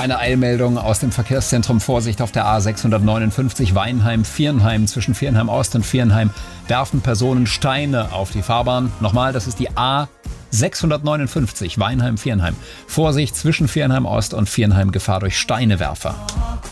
Eine Eilmeldung aus dem Verkehrszentrum. Vorsicht auf der A659 Weinheim-Viernheim. Zwischen Viernheim Ost und Viernheim werfen Personen Steine auf die Fahrbahn. Nochmal, das ist die A659 Weinheim-Viernheim. Vorsicht zwischen Viernheim Ost und Viernheim, Gefahr durch Steinewerfer.